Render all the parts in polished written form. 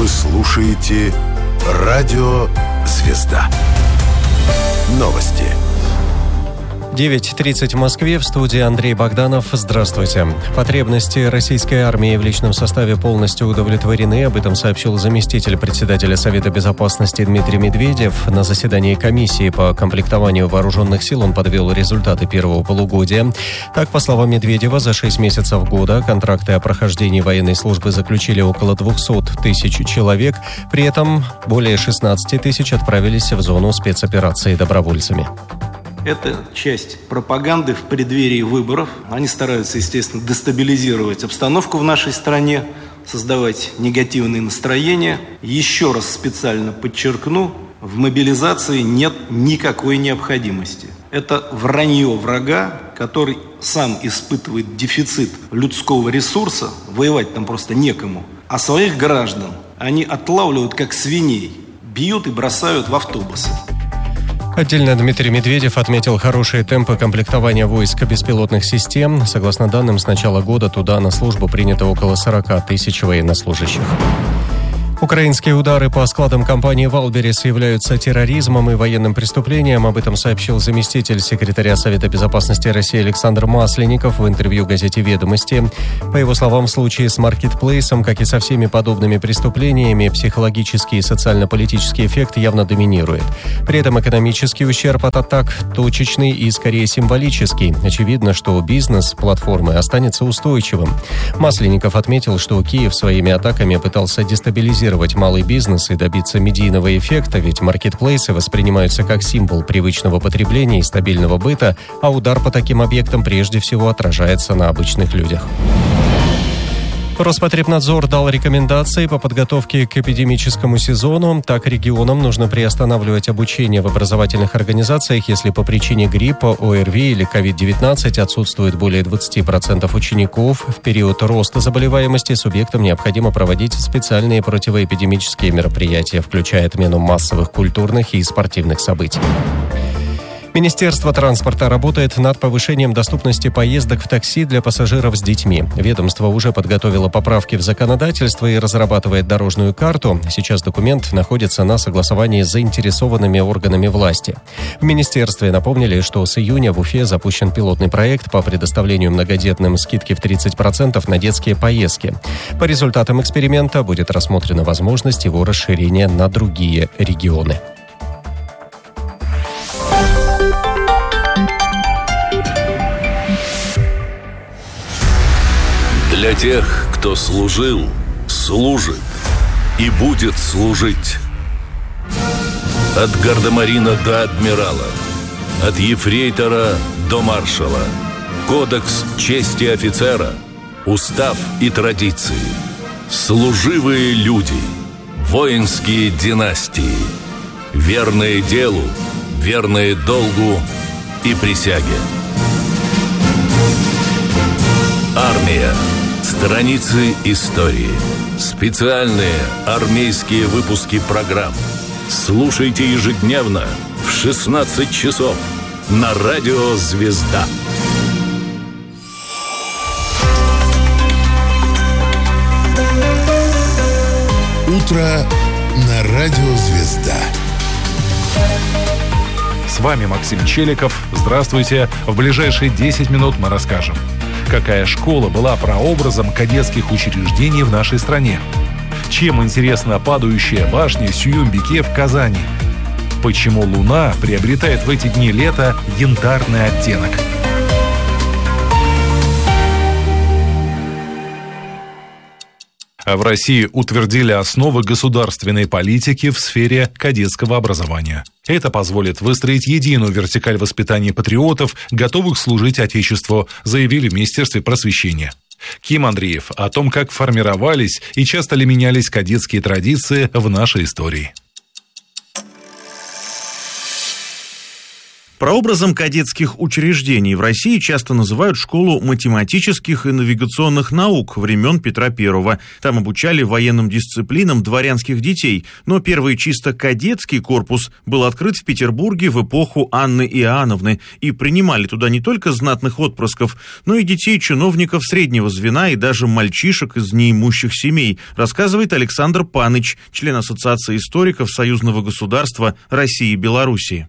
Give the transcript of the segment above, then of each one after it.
Вы слушаете Радио Звезда. Новости. 9:30 в Москве. В студии Андрей Богданов. Здравствуйте. Потребности российской армии в личном составе полностью удовлетворены. Об этом сообщил заместитель председателя Совета Безопасности Дмитрий Медведев. На заседании комиссии по комплектованию вооруженных сил он подвел результаты первого полугодия. Так, по словам Медведева, за 6 месяцев года контракты о прохождении военной службы заключили около 200 тысяч человек. При этом более 16 тысяч отправились в зону спецоперации добровольцами. Это часть пропаганды в преддверии выборов. Они стараются, естественно, дестабилизировать обстановку в нашей стране, создавать негативные настроения. Еще раз специально подчеркну, в мобилизации нет никакой необходимости. Это вранье врага, который сам испытывает дефицит людского ресурса, воевать там просто некому, а своих граждан они отлавливают как свиней, бьют и бросают в автобусы. Отдельно Дмитрий Медведев отметил хорошие темпы комплектования войск беспилотных систем. Согласно данным, с начала года туда на службу принято около 40 тысяч военнослужащих. Украинские удары по складам компании «Валберес» являются терроризмом и военным преступлением. Об этом сообщил заместитель секретаря Совета Безопасности России Александр Масленников в интервью газете «Ведомости». По его словам, в случае с маркетплейсом, как и со всеми подобными преступлениями, психологический и социально-политический эффект явно доминирует. При этом экономический ущерб от атак точечный и скорее символический. Очевидно, что бизнес платформы останется устойчивым. Масленников отметил, что Киев своими атаками пытался дестабилизировать малый бизнес и добиться медийного эффекта, ведь маркетплейсы воспринимаются как символ привычного потребления и стабильного быта, а удар по таким объектам прежде всего отражается на обычных людях. Роспотребнадзор дал рекомендации по подготовке к эпидемическому сезону. Так, регионам нужно приостанавливать обучение в образовательных организациях, если по причине гриппа, ОРВИ или COVID-19 отсутствует более 20% учеников. В период роста заболеваемости субъектам необходимо проводить специальные противоэпидемические мероприятия, включая отмену массовых культурных и спортивных событий. Министерство транспорта работает над повышением доступности поездок в такси для пассажиров с детьми. Ведомство уже подготовило поправки в законодательство и разрабатывает дорожную карту. Сейчас документ находится на согласовании с заинтересованными органами власти. В министерстве напомнили, что с июня в Уфе запущен пилотный проект по предоставлению многодетным скидки в 30% на детские поездки. По результатам эксперимента будет рассмотрена возможность его расширения на другие регионы. Для тех, кто служил, служит и будет служить. От гардемарина до адмирала, от ефрейтора до маршала. Кодекс чести офицера, устав и традиции. Служивые люди, воинские династии. Верные делу, верные долгу и присяге. Армия. Страницы истории. Специальные армейские выпуски программ. Слушайте ежедневно в 16 часов на Радио Звезда. Утро на Радио Звезда. С вами Максим Челиков. Здравствуйте. В ближайшие 10 минут мы расскажем, какая школа была прообразом кадетских учреждений в нашей стране. Чем интересна падающая башня Сююмбике в Казани? Почему Луна приобретает в эти дни лета янтарный оттенок? В России утвердили основы государственной политики в сфере кадетского образования. Это позволит выстроить единую вертикаль воспитания патриотов, готовых служить Отечеству, заявили в Министерстве просвещения. Ким Андреев о том, как формировались и часто ли менялись кадетские традиции в нашей истории. Прообразом кадетских учреждений в России часто называют школу математических и навигационных наук времен Петра I. Там обучали военным дисциплинам дворянских детей, но первый чисто кадетский корпус был открыт в Петербурге в эпоху Анны Иоанновны, и принимали туда не только знатных отпрысков, но и детей чиновников среднего звена и даже мальчишек из неимущих семей, рассказывает Александр Паныч, член Ассоциации историков Союзного государства России и Белоруссии.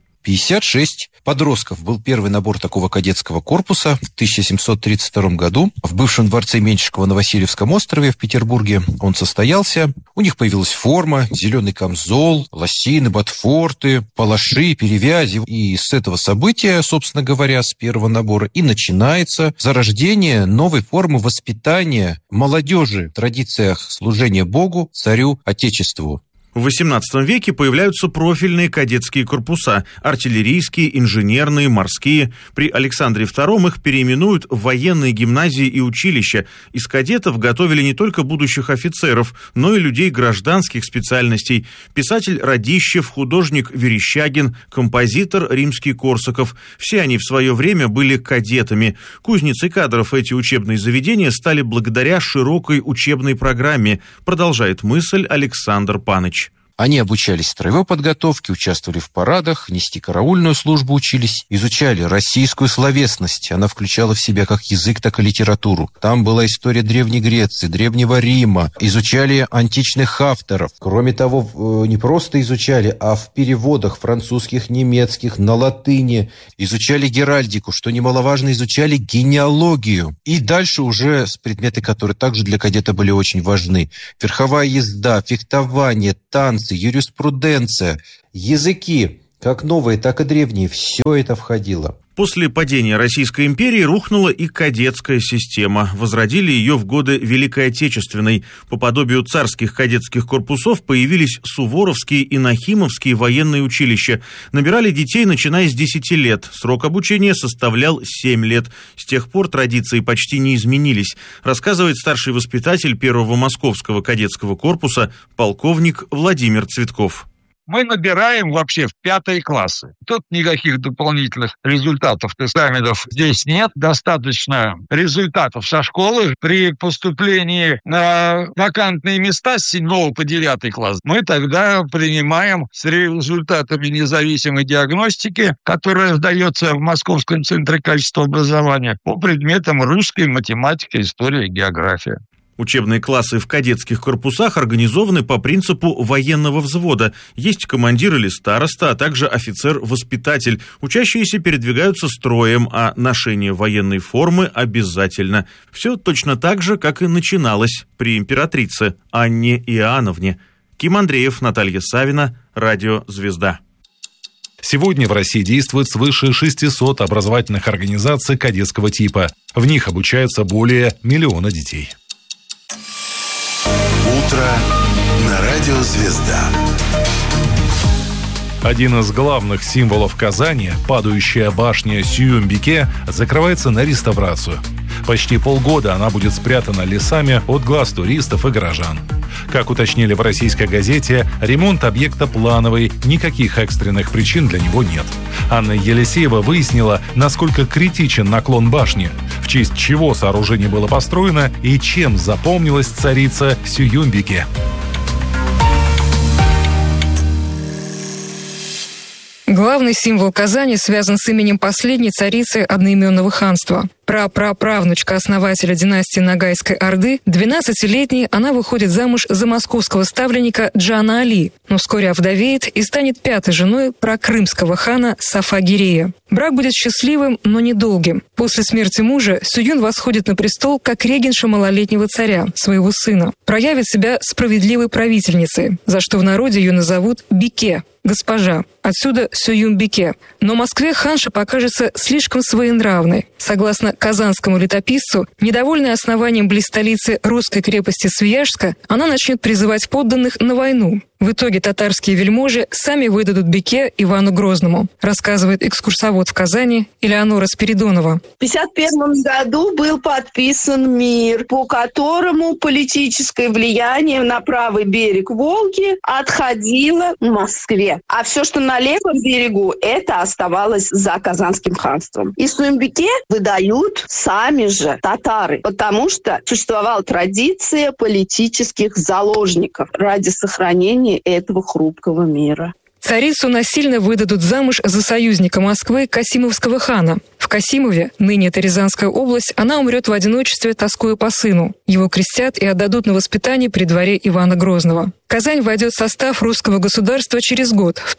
56 подростков был первый набор такого кадетского корпуса в 1732 году в бывшем дворце Меньшикова на Васильевском острове в Петербурге. Он состоялся. У них появилась форма, зеленый камзол, лосины, ботфорты, палаши, перевязи. И с этого события, собственно говоря, с первого набора и начинается зарождение новой формы воспитания молодежи в традициях служения Богу, царю, Отечеству. В XVIII веке появляются профильные кадетские корпуса – артиллерийские, инженерные, морские. При Александре II их переименуют в военные гимназии и училища. Из кадетов готовили не только будущих офицеров, но и людей гражданских специальностей. Писатель Радищев, художник Верещагин, композитор Римский-Корсаков. Все они в свое время были кадетами. Кузницей кадров эти учебные заведения стали благодаря широкой учебной программе, продолжает мысль Александр Паныч. Они обучались строевой подготовке, участвовали в парадах, нести караульную службу учились, изучали российскую словесность. Она включала в себя как язык, так и литературу. Там была история Древней Греции, Древнего Рима. Изучали античных авторов. Кроме того, не просто изучали, а в переводах французских, немецких, на латыни. Изучали геральдику, что немаловажно, изучали генеалогию. И дальше уже предметы, которые также для кадета были очень важны. Верховая езда, фехтование, танцы, юриспруденция, языки, как новые, так и древние, все это входило. После падения Российской империи рухнула и кадетская система. Возродили ее в годы Великой Отечественной. По подобию царских кадетских корпусов появились суворовские и нахимовские военные училища. Набирали детей, начиная с 10 лет. Срок обучения составлял 7 лет. С тех пор традиции почти не изменились, рассказывает старший воспитатель первого московского кадетского корпуса полковник Владимир Цветков. Мы набираем вообще в 5 классы. Тут никаких дополнительных результатов, экзаменов здесь нет. Достаточно результатов со школы. При поступлении на вакантные места с 7 по 9 класс мы тогда принимаем с результатами независимой диагностики, которая сдается в Московском центре качества образования по предметам русской, математика, история и география. Учебные классы в кадетских корпусах организованы по принципу военного взвода. Есть командир или староста, а также офицер-воспитатель. Учащиеся передвигаются строем, а ношение военной формы обязательно. Все точно так же, как и начиналось при императрице Анне Иоанновне. Ким Андреев, Наталья Савина, Радио «Звезда». Сегодня в России действует свыше 600 образовательных организаций кадетского типа. В них обучаются более 1 миллиона детей. Утро на радио «Звезда». Один из главных символов Казани, падающая башня Сююмбике, закрывается на реставрацию. Почти полгода она будет спрятана лесами от глаз туристов и горожан. Как уточнили в российской газете, ремонт объекта плановый, никаких экстренных причин для него нет. Анна Елисеева выяснила, насколько критичен наклон башни, в честь чего сооружение было построено и чем запомнилась царица Сююмбике. Главный символ Казани связан с именем последней царицы одноименного ханства. Прапраправнучка основателя династии Ногайской Орды, 12-летней она выходит замуж за московского ставленника Джана Али, но вскоре овдовеет и станет 5-й женой прокрымского хана Сафа-Гирея. Брак будет счастливым, но недолгим. После смерти мужа Сююн восходит на престол как регенша малолетнего царя, своего сына. Проявит себя справедливой правительницей, за что в народе ее назовут Бике, госпожа. Отсюда Сююмбике. Но Москве ханша покажется слишком своенравной. Согласно казанскому летописцу, недовольная основанием близ столицы русской крепости Свияжска, она начнет призывать подданных на войну. В итоге татарские вельможи сами выдадут Беке Ивану Грозному, рассказывает экскурсовод в Казани Элеонора Спиридонова. В 1951 году был подписан мир, по которому политическое влияние на правый берег Волги отходило в Москве. А все, что на левом берегу, это оставалось за Казанским ханством. И Суюмбике выдают сами же татары, потому что существовала традиция политических заложников ради сохранения этого хрупкого мира. Царицу насильно выдадут замуж за союзника Москвы Касимовского хана. В Касимове, ныне это Рязанская область, она умрет в одиночестве, тоскуя по сыну. Его крестят и отдадут на воспитание при дворе Ивана Грозного. Казань войдет в состав русского государства через год, в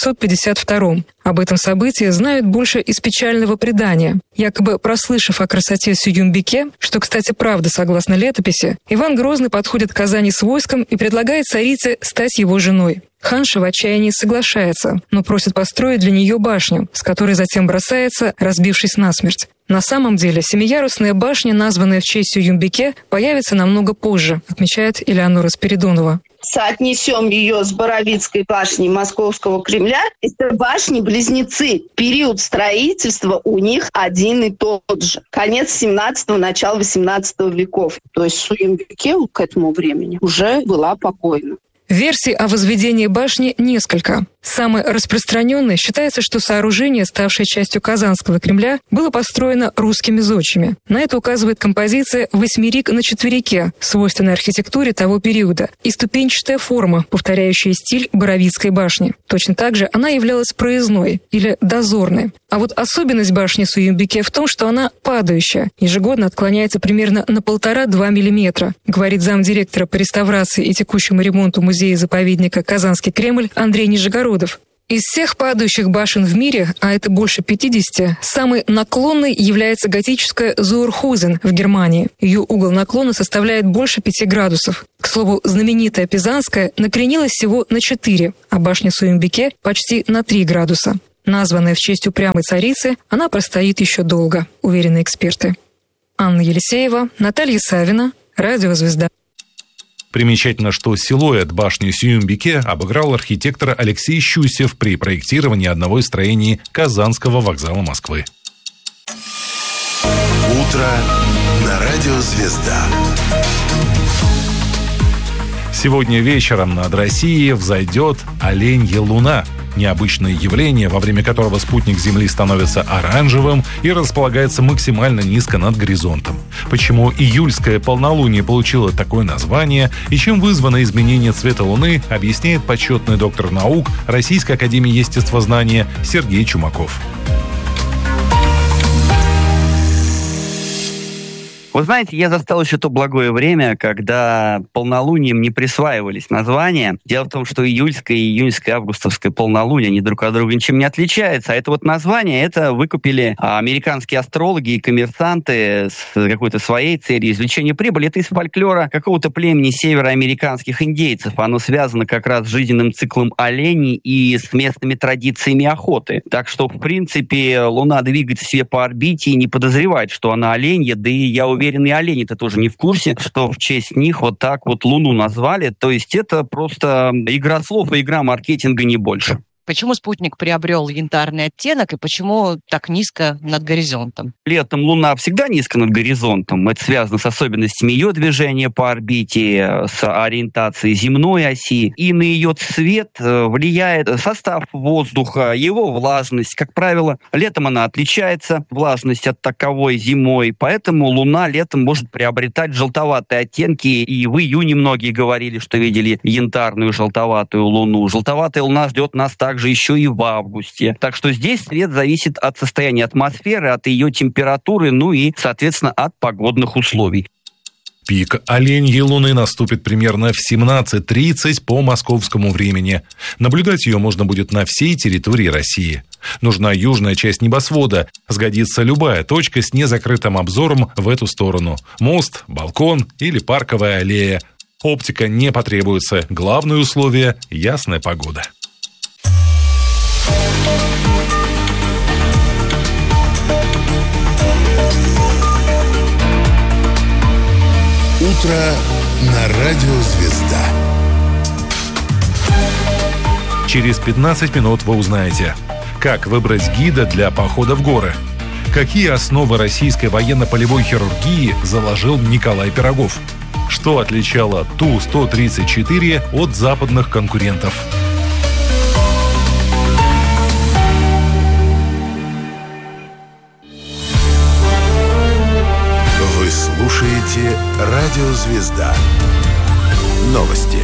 1552. Об этом событии знают больше из печального предания. Якобы прослышав о красоте Суюмбике, что, кстати, правда согласно летописи, Иван Грозный подходит к Казани с войском и предлагает царице стать его женой. Ханша в отчаянии соглашается, но просит построить для нее башню, с которой затем бросается, разбившись насмерть. На самом деле, семиярусная башня, названная в честь Суюмбике, появится намного позже, отмечает Элеонора Спиридонова. Соотнесем ее с Боровицкой башней Московского Кремля. Это башни-близнецы. Период строительства у них один и тот же. Конец 17-го, начало 18 веков. То есть Суюмбике к этому времени уже была покойна. Версий о возведении башни несколько. Самой распространенной считается, что сооружение, ставшее частью Казанского Кремля, было построено русскими зодчими. На это указывает композиция «Восьмерик на четверике», свойственной архитектуре того периода, и ступенчатая форма, повторяющая стиль Боровицкой башни. Точно так же она являлась проездной или дозорной. А вот особенность башни Суюмбике в том, что она падающая, ежегодно отклоняется примерно на 1,5-2 мм, говорит замдиректора по реставрации и текущему ремонту музея-заповедника «Казанский Кремль» Андрей Нижегородов. Из всех падающих башен в мире, а это больше 50, самой наклонной является готическая Зуэрхузен в Германии. Ее угол наклона составляет больше 5 градусов. К слову, знаменитая Пизанская накренилась всего на 4, а башня Суюмбике почти на 3 градуса. Названная в честь упрямой царицы, она простоит еще долго, уверены эксперты. Анна Елисеева, Наталья Савина, Радио «Звезда». Примечательно, что силуэт башни Суюмбике обыграл архитектор Алексей Щусев при проектировании одного из строений Казанского вокзала Москвы. Утро на Радио «Звезда». Сегодня вечером над Россией взойдет оленья луна. Необычное явление, во время которого спутник Земли становится оранжевым и располагается максимально низко над горизонтом. Почему июльское полнолуние получило такое название и чем вызвано изменение цвета Луны, объясняет почетный доктор наук Российской академии естествознания Сергей Чумаков. Вы знаете, я застал еще то благое время, когда полнолунием не присваивались названия. Дело в том, что июльское, июньское, августовское полнолуние, они друг от друга ничем не отличаются. А это вот название, это выкупили американские астрологи и коммерсанты с какой-то своей целью извлечения прибыли. Это из фольклора какого-то племени североамериканских индейцев. Оно связано как раз с жизненным циклом оленей и с местными традициями охоты. Так что, в принципе, Луна двигается себе по орбите и не подозревает, что она оленья, да и я уверен, и олени-то тоже не в курсе, что в честь них вот так вот Луну назвали. То есть это просто игра слов и игра маркетинга, не больше. Почему спутник приобрел янтарный оттенок и почему так низко над горизонтом? Летом Луна всегда низко над горизонтом. Это связано с особенностями ее движения по орбите, с ориентацией земной оси. И на ее цвет влияет состав воздуха, его влажность. Как правило, летом она отличается, влажность от таковой зимой. Поэтому Луна летом может приобретать желтоватые оттенки. И в июне многие говорили, что видели янтарную желтоватую Луну. Желтоватая Луна ждет нас также еще и в августе. Так что здесь цвет зависит от состояния атмосферы, от ее температуры, ну и, соответственно, от погодных условий. Пик оленьей луны наступит примерно в 17:30 по московскому времени. Наблюдать ее можно будет на всей территории России. Нужна южная часть небосвода. Сгодится любая точка с незакрытым обзором в эту сторону. Мост, балкон или парковая аллея. Оптика не потребуется. Главное условие – ясная погода. Утро на радио «Звезда». Через 15 минут вы узнаете, как выбрать гида для похода в горы, какие основы российской военно-полевой хирургии заложил Николай Пирогов, что отличало Ту-134 от западных конкурентов. Вы слушаете радио «Звезда». Новости.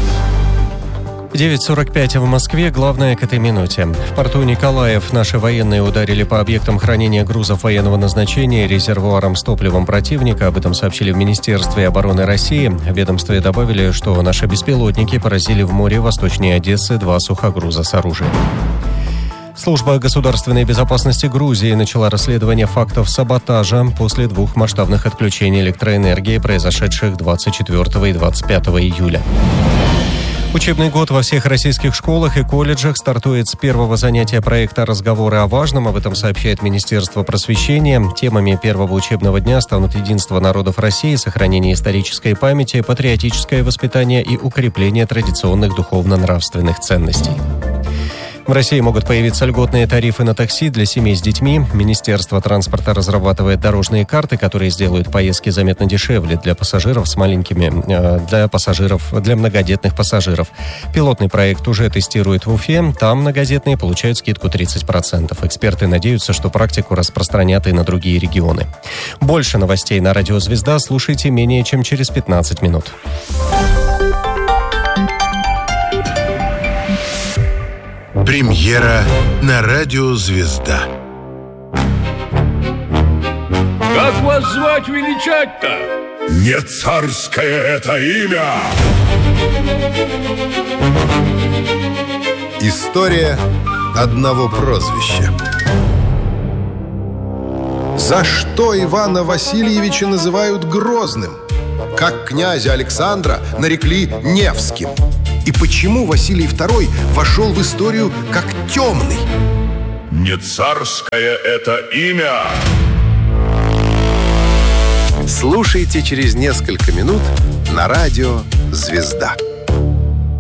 9:45 в Москве. Главное к этой минуте. В порту Николаев наши военные ударили по объектам хранения грузов военного назначения, резервуарам с топливом противника. Об этом сообщили в Министерстве обороны России. В ведомстве добавили, что наши беспилотники поразили в море восточнее Одессы 2 сухогруза с оружием. Служба государственной безопасности Грузии начала расследование фактов саботажа после 2 масштабных отключений электроэнергии, произошедших 24 и 25 июля. Учебный год во всех российских школах и колледжах стартует с первого занятия проекта «Разговоры о важном». Об этом сообщает Министерство просвещения. Темами первого учебного дня станут единство народов России, сохранение исторической памяти, патриотическое воспитание и укрепление традиционных духовно-нравственных ценностей. В России могут появиться льготные тарифы на такси для семей с детьми. Министерство транспорта разрабатывает дорожные карты, которые сделают поездки заметно дешевле для пассажиров с для многодетных пассажиров. Пилотный проект уже тестируют в Уфе. Там многодетные получают скидку 30%. Эксперты надеются, что практику распространят и на другие регионы. Больше новостей на радио «Звезда» слушайте менее чем через 15 минут. Премьера на радио «Звезда». Как вас звать величать-то? Не царское это имя! История одного прозвища. За что Ивана Васильевича называют Грозным? Как князя Александра нарекли Невским? И почему Василий II вошел в историю как темный? Не царское это имя! Слушайте через несколько минут на радио «Звезда».